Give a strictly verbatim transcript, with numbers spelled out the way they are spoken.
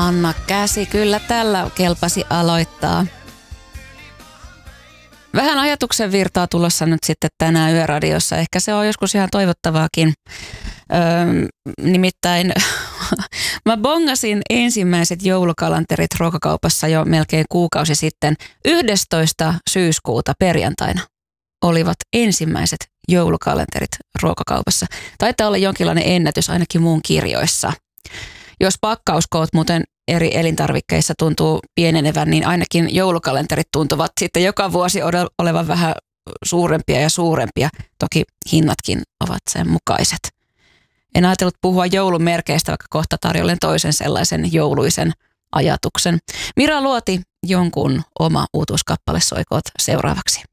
Anna käsi, kyllä tällä kelpasi aloittaa. Vähän ajatuksen virtaa tulossa nyt sitten tänään Yöradiossa. Ehkä se on joskus ihan toivottavaakin. Öö, nimittäin mä bongasin ensimmäiset joulukalenterit ruokakaupassa jo melkein kuukausi sitten. yhdestoista syyskuuta perjantaina olivat ensimmäiset joulukalenterit ruokakaupassa. Taitaa olla jonkinlainen ennätys ainakin muun kirjoissa. Jos pakkauskoot muuten eri elintarvikkeissa tuntuu pienenevän, niin ainakin joulukalenterit tuntuvat sitten joka vuosi olevan vähän suurempia ja suurempia. Toki hinnatkin ovat sen mukaiset. En ajatellut puhua joulumerkeistä, vaikka kohta tarjollen toisen sellaisen jouluisen ajatuksen. Mira Luoti, jonkun oma uutuuskappale soikoot seuraavaksi.